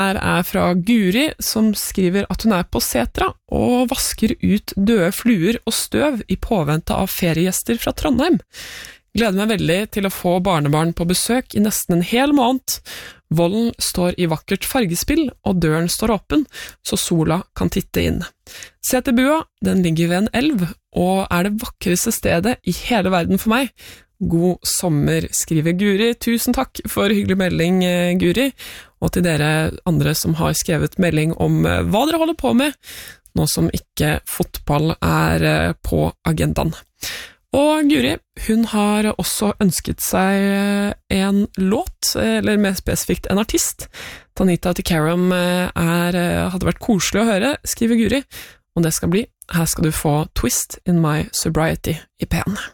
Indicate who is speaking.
Speaker 1: Her fra Guri, som skriver at hun på Setra og vasker ut døde fluer og støv i påvente av feriegjester fra Trondheim. Gleder meg veldig til å få barnebarn på besøk i nesten en hel måned. Vollen står i vakkert fargespill, og døren står åpen, så sola kan titte inn. Seterbua, den ligger ved en elv, og det vakreste stedet i hele verden for meg. God sommer, skriver Guri. Tusen takk for hyggelig melding, Guri, og til dere andre som har skrevet melding om hva dere holder på med, nå som ikke fotball på agendaen. Og Guri, hun har også ønsket seg en låt, eller mer spesifikt en artist. Tanita Tikaram hadde vært koselig å høre, skriver Guri, og det skal bli. Her skal du få Twist in My Sobriety i P1.